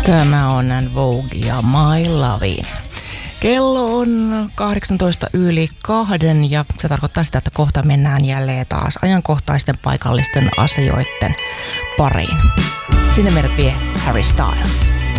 Tämä on Vogue ja My Lovin. Kello on 18:02 ja se tarkoittaa sitä, että kohta mennään jälleen taas ajankohtaisten paikallisten asioiden pariin. Sinne meidät vie Harry Styles.